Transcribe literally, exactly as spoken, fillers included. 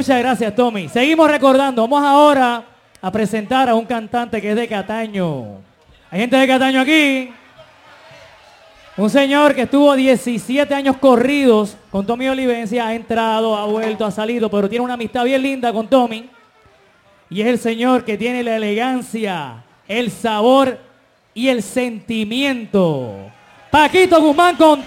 Muchas gracias, Tommy. Seguimos recordando. Vamos ahora a presentar a un cantante que es de Cataño. ¿Hay gente de Cataño aquí? Un señor que estuvo diecisiete años corridos con Tommy Olivencia. Ha entrado, ha vuelto, ha salido, pero tiene una amistad bien linda con Tommy. Y es el señor que tiene la elegancia, el sabor y el sentimiento. Paquito Guzmán con